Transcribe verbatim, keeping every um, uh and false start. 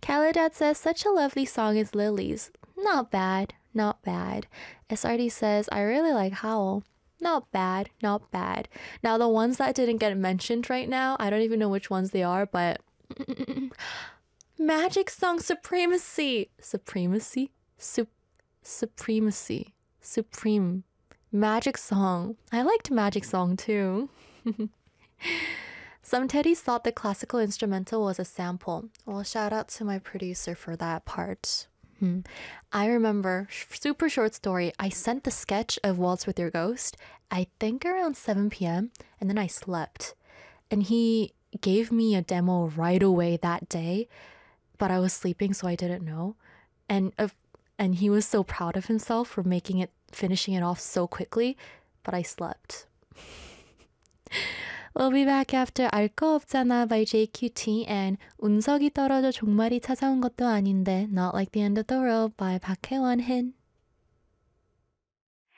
Kaladat says, such a lovely song is Lily's. Not bad, not bad. S R D says, I really like Howl. Not bad, not bad. Now, the ones that didn't get mentioned right now, I don't even know which ones they are, but Magic Song Supremacy. Supremacy? Sup- Supremacy. Supreme. Magic Song. I liked Magic Song too. Some Teddies thought the classical instrumental was a sample. Well, shout out to my producer for that part. Hmm. I remember, super short story, I sent the sketch of Waltz with Your Ghost, I think around seven p.m., and then I slept. And he gave me a demo right away that day, but I was sleeping, so I didn't know. And uh, and he was so proud of himself for making it, finishing it off so quickly, but I slept. We'll be back after 알 거 없잖아 by J Q T and 운석이 떨어져 종말이 찾아온 것도 아닌데 Not Like the End of the World by 박혜원 Hin.